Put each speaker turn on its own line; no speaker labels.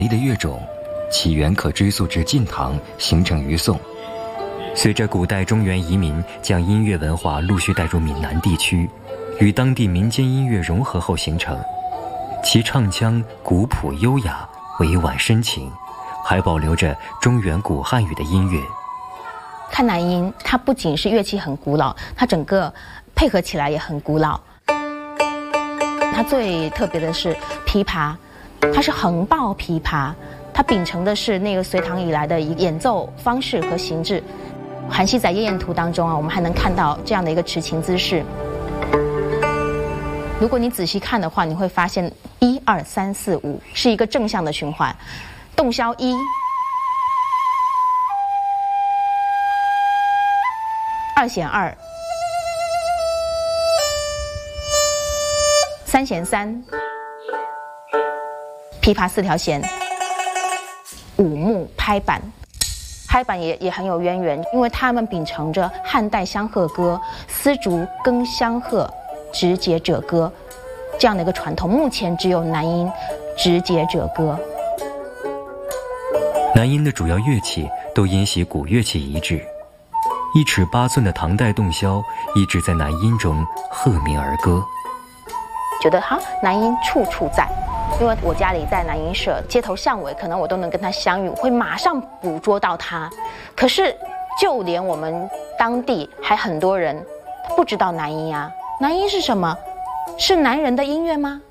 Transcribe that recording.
的乐种起源可追溯至晋唐，形成于宋。随着古代中原移民将音乐文化陆续带入闽南地区，与当地民间音乐融合后形成，其唱腔古朴优雅，委婉深情，还保留着中原古汉语的音乐。
看南音，它不仅是乐器很古老，它整个配合起来也很古老。它最特别的是琵琶，它是横抱琵琶，它秉承的是那个隋唐以来的演奏方式和形制。韩熙载夜宴图当中啊，我们还能看到这样的一个持琴姿势。如果你仔细看的话，你会发现1、2、3、4、5是一个正向的循环，洞箫1。2弦2，3弦3，琵琶4条弦，5木拍板。拍板也很有渊源，因为他们秉承着汉代香鹤歌、丝竹更香鹤、执节者歌这样的一个传统。目前只有南音执节者歌。
南音的主要乐器都因袭古乐器遗制，1尺8寸的唐代洞箫一直在南音中鹤鸣而歌。
觉得南音处处在，因为我家里在南音社，街头巷尾可能我都能跟他相遇，我会马上捕捉到他。可是就连我们当地还很多人不知道南音啊，南音是什么？是男人的音乐吗？